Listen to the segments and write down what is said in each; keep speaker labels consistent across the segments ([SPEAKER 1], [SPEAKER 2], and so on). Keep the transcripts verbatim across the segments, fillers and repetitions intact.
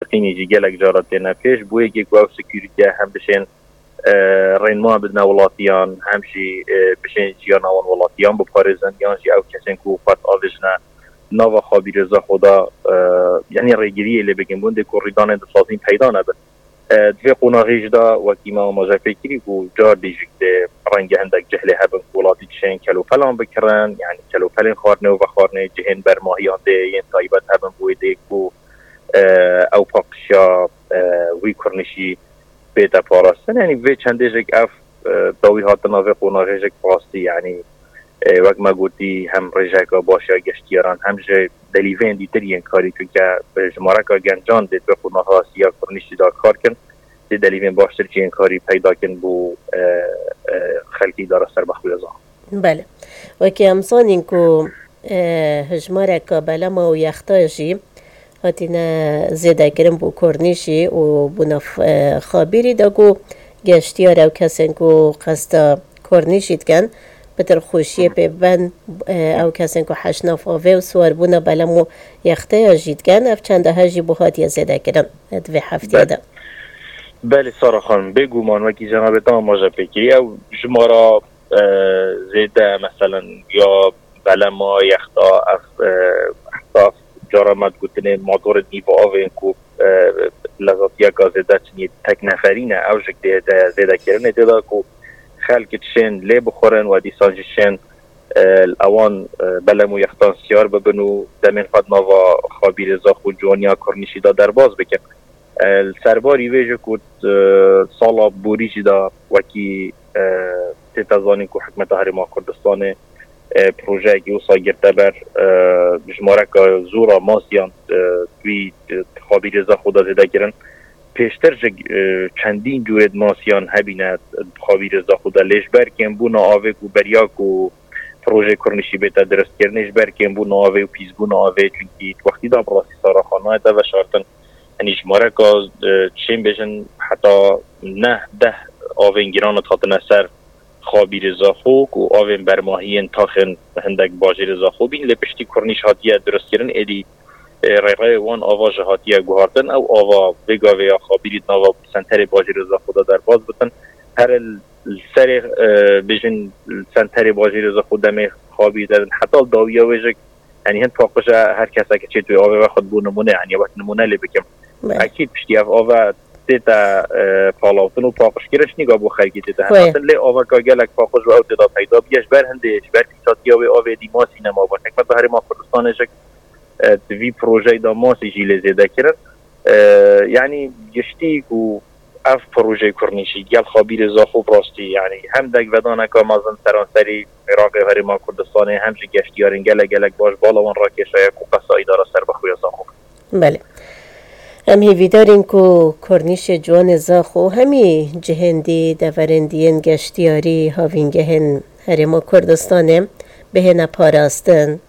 [SPEAKER 1] تلقيني جي جالك جارتنا فيش بوي كي كواو سكيورتي هم بشين رين ما بدنا ولاتيان همشي بشين جيانا ون ولاتيان بباريزن يانجي او كسين كو فات آویجنا نوا خابی رضا خدا یعنی ریگیری اللي بگیم بونده که ریدان اندسازین پیدا نبن دوی قناغیش دا وکی ما مجا فکری که جار دیجک ده رنگ هندک جهله هبن کولاتی چین کلو فلان بکرن یعنی کلو فلان خارنه و خارنه جهن برماهیان ده ین تایبت هبن بویده که او پاقشا وی کرنشی بیتا پاراستن یعنی وی چنده جک اف داوی هاتنا وی قناغیش جک پاستی یعنی وقت ما گویی هم رجاکا باشه گشتیاران هم جه دلیوین دیترین کاری که جماره که گنجان دید به خود نها سیاه کرنیشی دار کار کن دید دلیوین باشتر که این کاری پیدا کن بو خلقی داره سر بخوی ازا.
[SPEAKER 2] بله و که امسان این که جماره که بلا ما و یختاجی هاتینا زیده کرن بو کرنیشی و بو نف خابیری دا که گشتیار او کسین که قصد کرنیشید کن بتر خوشی به بند او کسین که حشناف آوه و سوار بونا بلمو یخته یا جید کن اف چنده هجی بوهات یا زیده کرن دوی هفته ده
[SPEAKER 1] بله سارا خانم بگو من وکی جنابت هم ماجا بکری او جمارا زیده مثلا یا بلما یختا اف احتاف جارامت گوتنه مادور نیو آوه انکو لذاتیه که زیده چنی تک نفرینه او جک زیده کرنه دیده که خلق تشين لي بخورن ودي سانجيشن الاوان بلمو يختان سيار ببنو دمين قد نوا خابير زاخو جوانيا كورنيشي دا درباز بكن السرباري ويجو كود صالا بوريجي دا وكي تتزانين كو حكمة هرما كردستان بروجه يوصا گرتبر جمارك زورا ماسيان توي خابير زاخو دا زيدا گرن پیشتر چندین جورد ماسیان هبیند خابی رضا خدا لیش برکن بو ناوه و بریاک و پروژه کرنشی بیتا درست کرنش برکن بو ناوه و پیز بو ناوه چونکی وقتی دا براسی سارا خانه دا و شارتن هنی جماره که چین بشن حتی نه ده آوه انگیران تاتن سر خابی رضا خوک و آوه برماهی تاخن هندک باجی رضا خوبین لپشتی کرنش هاتیه درست کرن ایدی رای وان آوا جهاتیه گوهردن او آوا بگاوه یا خابیرید نوا سنتر باجی رضا خدا در باز بتن هر سر بجن سنتر باجی رضا خدا می خابیدن حتی داویه ویجک یعنی هند فاقش هر کسی که چه توی آوه و خود بو نمونه یعنی وقت نمونه لی بکم اکید پشتی اف آوه تیتا پالاوتن و پاقش گرش نگاه بو خیلی تیتا همتن لی آوه که گلک پاقش و او تیتا پیدا بیش بر هندش بر پیساتی آوه آوه دی ما سینما با حکمت به هر ما کردستانشک دوی پروژه دا ماسی جیل زیده کرن یعنی گشتی و اف پروژه کرنیشی گل خابیر زاخو براستی یعنی هم دک ودانه که مازن سرانسری عراق و هرما کردستانه هم جی گشتی یارن گله گلک باش بالا وان را کشای که قصایی داره سر بخوی زاخو.
[SPEAKER 2] بله هم هیوی دارین که کرنیش جوان زاخو همی جهندی دورندین گشتیاری هاوینگهن هرما کردستانه بهنه پاراستن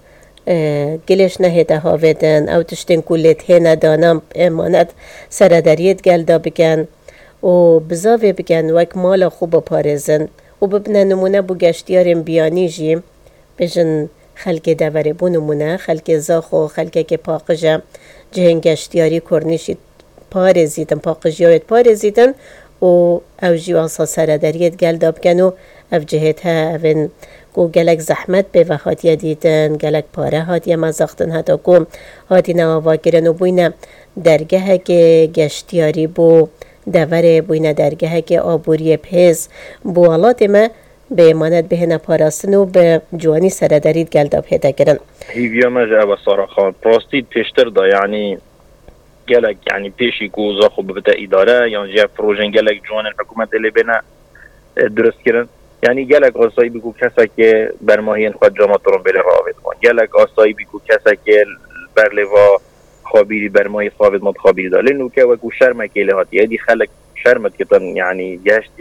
[SPEAKER 2] گلش نهیده هاویدن او تشتین کلیت هینه دانم امانت سرداریت گلدا بگن و بزاوی بگن وک مالا خوب پارزن و ببنه نمونه بو گشتیاریم بیانی جیم بجن خلق دوره بو نمونه خلق زاخو خلقه که پاقجه جهن گشتیاری کرنیشید پارزیدن پاقجیارت پارزیدن و او جیوانسا سرداریت گلدا بگن و او جهت ها اوین کو گلک زحمت به و هاتیه دیدن گلک پاره هاتیه مزاختن حتی کو هاتی نواوا گرن و بوینه درگه که گشتیاری بو دوره بوینه درگه که آبوری پیز بو والات ما به امانت به هنه پاراستن و به جوانی سردارید گلداب هده گرن
[SPEAKER 1] هیویا مجا و سارا خان پراستید پیشتر دا یعنی گلک یعنی پیشی گوزا خوب بده اداره یعنی جه پروژن گلک جوان حکومت اللي بینه درست کرن یعنی گلک آسایی بگو کسا که برماهین خود جامعه ترون بله راوید کن گلک آسایی بگو کسا که برلوا خابیری برماهی صاوید مد خابیری داره لنو که وکو شرمه که لحاتی یدی خلق شرمت کتن یعنی گشت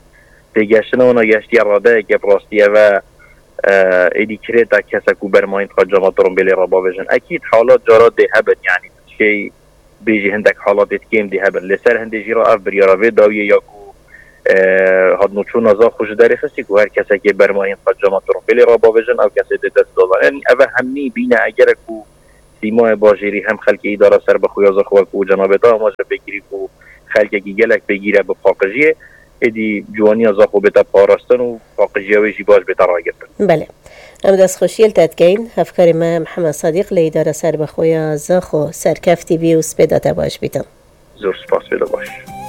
[SPEAKER 1] تگشتن اونا گشتی راده که پراستیه و ایدی کریتا کسا که برماهین خود جامعه ترون بله را باویجن اکید حالات جارات ده هبت یعنی شی بیجی هندک حالات اتکیم ده هبت لسر هنده جیرا اف بریاراوی داویه یا هاد نوچون ازا خوش داری خستی که هر کسی که برماین قد جامعه تروفیلی را باویجن او کسی ده دست دادن یعنی اوه همی بینه اگر که سیما باجری هم خلک اداره سر به خویا زخوا کو جناب تا ما جا بگیری کو خلک کی گلک بگیره به پاکجیه ادی جوانی از خو بتا پاراستن و پاکجیه جی باج بتا راگرتن.
[SPEAKER 2] بله ام دست خوشیل تدگین افکار ما محمد صادق لی اداره سر به خویا زخو سرکفتی بی و سپیدات باش بیتم.
[SPEAKER 1] زور سپاس بده باش.